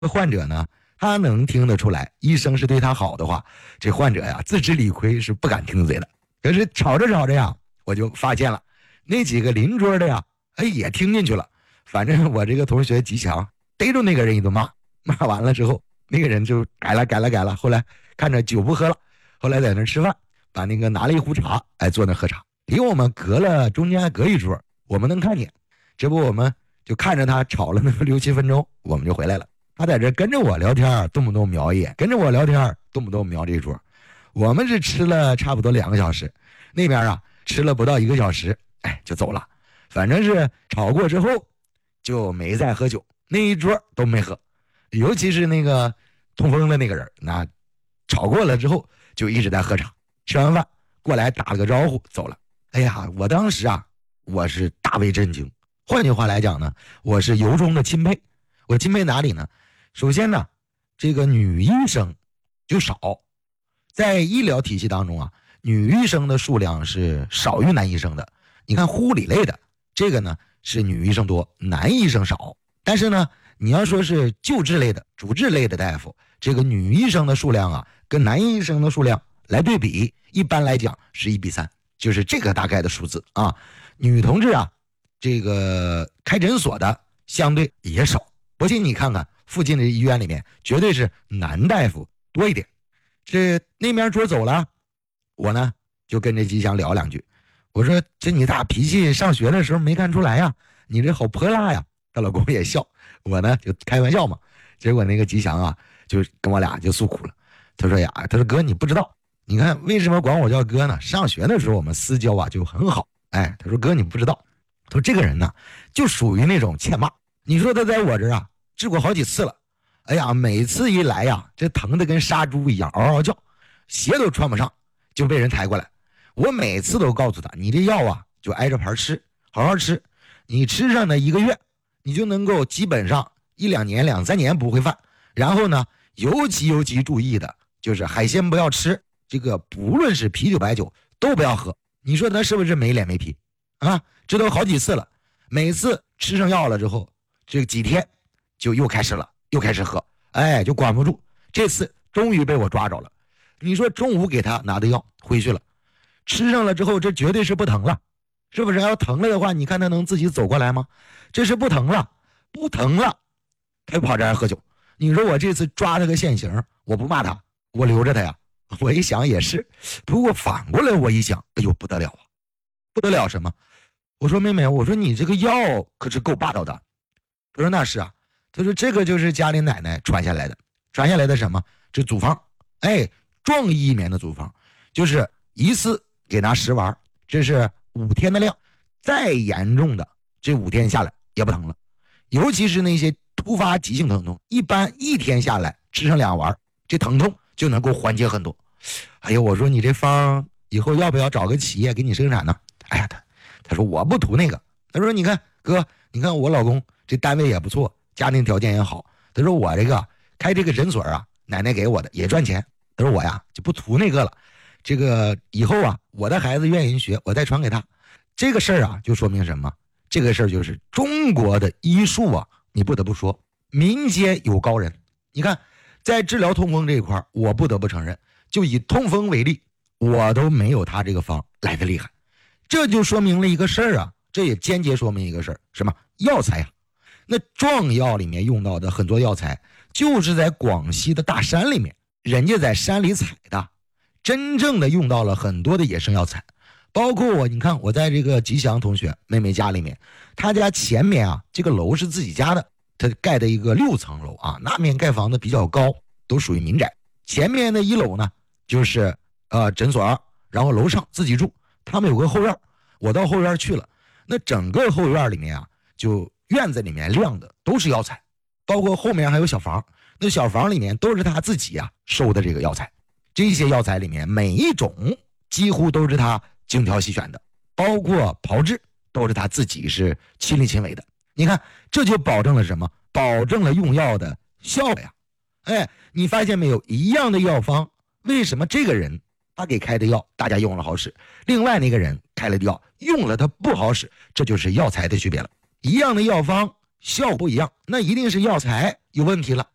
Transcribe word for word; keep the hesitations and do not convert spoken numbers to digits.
患者呢，他能听得出来医生是对他好的话，这患者呀自知理亏是不敢听嘴的。可是吵着吵着呀，我就发现了那几个邻桌的呀，哎也听进去了。反正我这个同学吉祥逮住那个人一顿骂，骂完了之后，那个人就改了改了改了。后来看着酒不喝了，后来在那吃饭，把那个拿了一壶茶，哎坐那喝茶，离我们隔了中间还隔一桌，我们能看见。这不我们就看着他吵了那个六七分钟，我们就回来了。他在这跟着我聊天，动不动瞄一眼，跟着我聊天，动不动瞄这一桌。我们是吃了差不多两个小时，那边啊吃了不到一个小时，哎就走了。反正是吵过之后就没再喝酒，那一桌都没喝。尤其是那个痛风的那个人，那吵过了之后就一直在喝茶，吃完饭过来打了个招呼走了。哎呀，我当时啊我是大为震惊。换句话来讲呢，我是由衷的钦佩。我钦佩哪里呢？首先呢，这个女医生就少，在医疗体系当中啊，女医生的数量是少于男医生的。你看护理类的这个呢是女医生多，男医生少。但是呢，你要说是救治类的、主治类的大夫，这个女医生的数量啊，跟男医生的数量来对比，一般来讲是一比三，就是这个大概的数字啊。女同志啊，这个开诊所的相对也少。不信你看看附近的医院里面，绝对是男大夫多一点。这那边桌走了，我呢就跟这吉祥聊两句。我说这你大脾气，上学的时候没看出来呀，你这好泼辣呀。她老公也笑，我呢就开玩笑嘛。结果那个吉祥啊就跟我俩就诉苦了。他说呀，他说哥你不知道，你看为什么管我叫哥呢？上学的时候我们私交啊就很好。哎，他说哥你不知道，他说这个人呢就属于那种欠骂。你说他在我这儿啊治过好几次了，哎呀每次一来呀这疼的跟杀猪一样，嗷嗷叫，鞋都穿不上就被人抬过来。我每次都告诉他，你这药啊就挨着盘吃，好好吃，你吃上的一个月你就能够基本上一两年两三年不会犯。然后呢尤其尤其注意的就是海鲜不要吃，这个不论是啤酒白酒都不要喝。你说他是不是没脸没皮啊？这都好几次了，每次吃上药了之后，这几天就又开始了，又开始喝，哎，就管不住。这次终于被我抓着了。你说中午给他拿的药回去了，吃上了之后，这绝对是不疼了，是不是？要疼了的话，你看他能自己走过来吗？这是不疼了，不疼了，他又跑这儿喝酒。你说我这次抓他个现行，我不骂他，我留着他呀。我一想也是，不过反过来我一想，哎呦不得了啊，不得了什么？我说妹妹，我说你这个药可是够霸道的。他说那是啊，他说这个就是家里奶奶传下来的，传下来的什么？这祖方，哎，壮一棉的祖方，就是一次给拿十丸，这是五天的量，再严重的这五天下来也不疼了，尤其是那些突发急性疼痛，一般一天下来吃上两丸，这疼痛就能够缓解很多。哎呦，我说你这方以后要不要找个企业给你生产呢？哎呀，他他说我不图那个，他说你看哥，你看我老公这单位也不错，家庭条件也好，他说我这个开这个诊所啊，奶奶给我的也赚钱，他说我呀就不图那个了，这个以后啊我的孩子愿意学，我再传给他。这个事儿啊就说明什么？这个事儿就是中国的医术啊，你不得不说民间有高人。你看在治疗痛风这一块，我不得不承认，就以痛风为例，我都没有他这个方来的厉害。这就说明了一个事儿啊，这也间接说明一个事儿，什么？药材啊。那壮药里面用到的很多药材就是在广西的大山里面，人家在山里采的，真正的用到了很多的野生药材。包括我，你看我在这个吉祥同学妹妹家里面，他家前面啊这个楼是自己家的，他盖的一个六层楼啊，那面盖房子比较高，都属于民宅。前面的一楼呢就是呃诊所，然后楼上自己住，他们有个后院，我到后院去了，那整个后院里面啊，就院子里面晾的都是药材，包括后面还有小房，那小房里面都是他自己啊收的这个药材。这些药材里面每一种几乎都是他精挑细选的，包括炮制都是他自己是亲力亲为的。你看这就保证了什么？保证了用药的效果呀。哎，你发现没有，一样的药方，为什么这个人他给开的药大家用了好使，另外那个人开了的药用了他不好使？这就是药材的区别了。一样的药方效果不一样，那一定是药材有问题了。